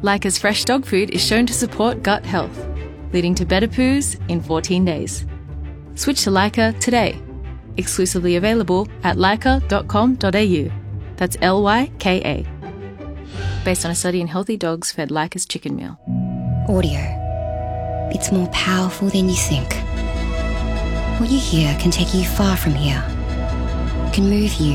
Leica's fresh dog food is shown to support gut health, leading to better poos in 14 days. Switch to Leica today. Exclusively available at leica.com.au. That's Lyka. Based on a study in healthy dogs fed Leica's chicken meal. Audio. It's more powerful than you think. What you hear can take you far from here. Can move you